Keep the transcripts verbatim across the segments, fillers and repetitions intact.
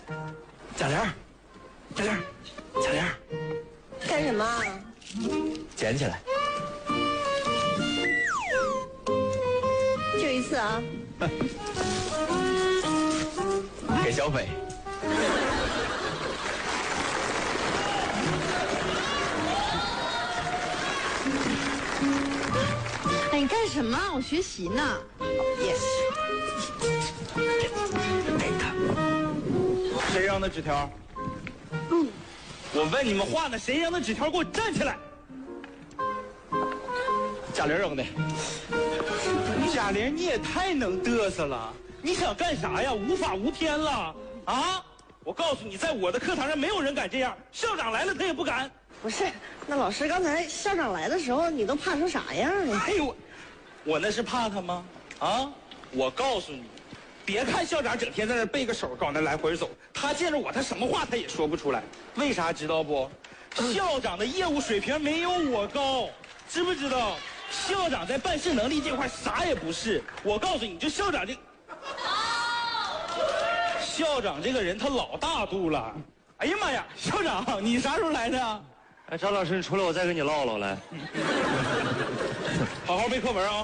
贾玲，贾玲，贾玲， 干什么？ 捡起来。 就一次啊。 给小斐。 哎，你干什么？我学习呢。 也是。 给他。 谁扔的纸条？嗯。我问你们话呢，谁扔的纸条？给我站起来！ 贾玲扔的。 贾玲，你也太能嘚瑟了！你想干啥呀？无法无天了啊！我告诉你，在我的课堂上没有人敢这样，校长来了他也不敢。 不是，那老师刚才校长来的时候，你都怕成啥样了？ 哎呦，我我那是怕他吗？啊！我告诉你，别看校长整天在那背个手搞那来回走，他见着我他什么话他也说不出来。为啥知道不？校长的业务水平没有我高，知不知道？校长在办事能力这块啥也不是。我告诉你，就校长这校长这个人他老大度了。哎呀妈呀，校长你啥时候来的？ 哎，张老师，你出来，我再跟你唠唠来。 好好背课文啊！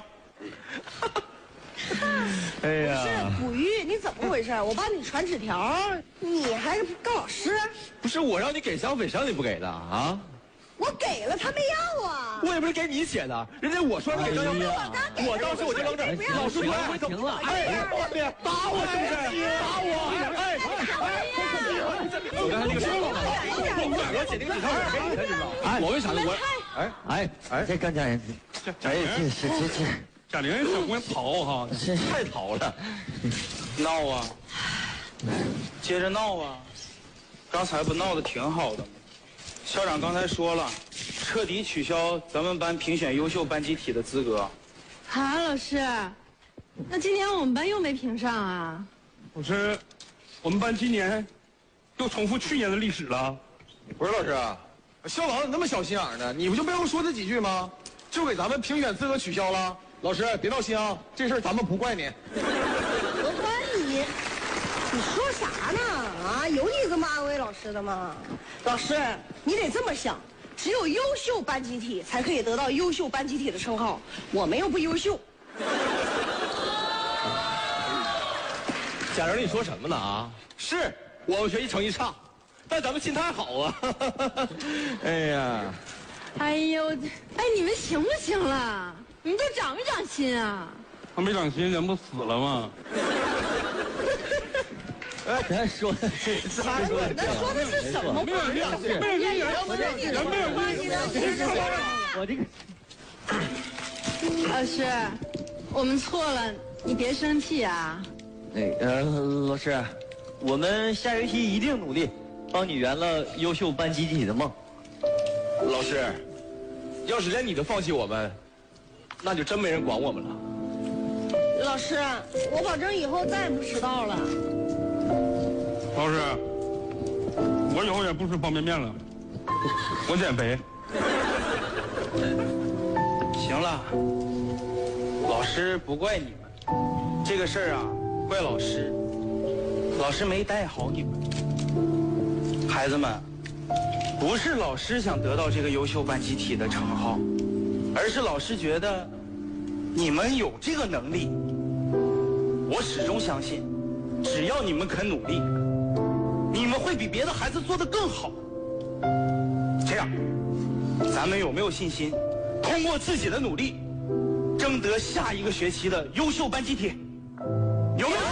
哎呀， 是古玉，你怎么回事？我帮你传纸条，你还告老师？ 不是我让你给小斐，谁让你不给的啊？ 我给了，他没要啊。 我也不是给你写的，人家我说你给张小斐，我当时我就扔这儿，老师说哎， 停了， 哎，打我是不是？打我！哎哎，我刚才那个事儿，我写那个纸条给你才知道。哎，我为啥呢？我哎哎哎，这干家人，哎，这这这这， 贾玲小姑娘淘哈， 太淘了， 闹啊，接着闹啊！刚才不闹得挺好的吗？校长刚才说了，彻底取消咱们班评选优秀班集体的资格。 啊，老师，那今年我们班又没评上啊？ 老师，我们班今年又重复去年的历史了。 不是老师，校长怎么那么小心眼呢？你不就没有说那几句吗？就给咱们评选资格取消了。老师别闹心啊，这事儿咱们不怪你。 我怪你，你说啥呢？啊，有你这么安慰老师的吗？老师，你得这么想，只有优秀班集体才可以得到优秀班集体的称号，我们又不优秀。 贾玲，你说什么呢啊？是我们学习成绩差，但咱们心态好啊。哎呀， 哎呦，哎，你们行不行了？你们都长没长心啊？ 他没长心，人不死了吗？ 哎，咱说的是啥说的？那说的是什么？ 没有人，没有人，人没有人。 我这个老师，我们错了，你别生气啊。 哎呃，老师，我们下学期一定努力，帮你圆了优秀班集体的梦。 老师，要是连你都放弃我们，那就真没人管我们了。 老师，我保证以后再也不迟到了。 老师，我以后也不吃方便面了，我减肥。 行了，老师不怪你们，这个事儿啊，怪老师，老师没带好你们。孩子们，不是老师想得到这个优秀班集体的称号，而是老师觉得你们有这个能力。我始终相信，只要你们肯努力，你们会比别的孩子做得更好。这样，咱们有没有信心，通过自己的努力，争得下一个学期的优秀班集体？有没有？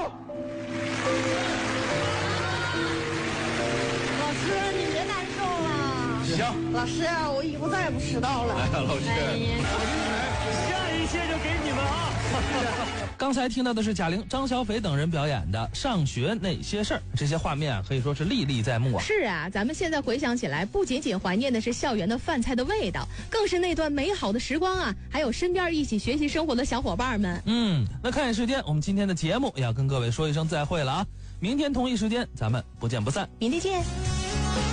老师，你别难受了。 行， 老师，我以后再也不迟到了。 哎呀，老师， 下一届就给你们啊！ 刚才听到的是贾玲、张小斐等人表演的《上学那些事儿》，这些画面啊，可以说是历历在目啊。 是啊，咱们现在回想起来，不仅仅怀念的是校园的饭菜的味道，更是那段美好的时光啊，还有身边一起学习生活的小伙伴们。 嗯，那看眼时间，我们今天的节目也要跟各位说一声再会了啊！明天同一时间，咱们不见不散。 明天见。